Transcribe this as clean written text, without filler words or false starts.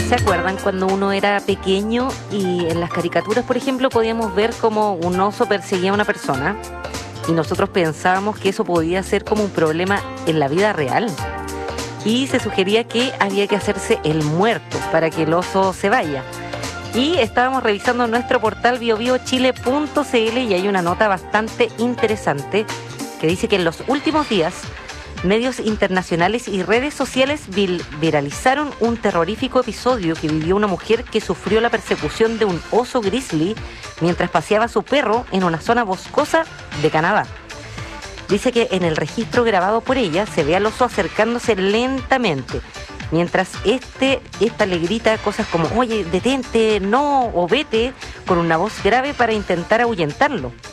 ¿Se acuerdan cuando uno era pequeño y en las caricaturas, por ejemplo, podíamos ver como un oso perseguía a una persona y nosotros pensábamos que eso podía ser como un problema en la vida real? Y se sugería que había que hacerse el muerto para que el oso se vaya. Y estábamos revisando nuestro portal biobiochile.cl y hay una nota bastante interesante que dice que en los últimos días medios internacionales y redes sociales viralizaron un terrorífico episodio que vivió una mujer que sufrió la persecución de un oso grizzly mientras paseaba a su perro en una zona boscosa de Canadá. Dice que en el registro grabado por ella se ve al oso acercándose lentamente, mientras esta le grita cosas como «Oye, detente, no» o «Vete», con una voz grave para intentar ahuyentarlo.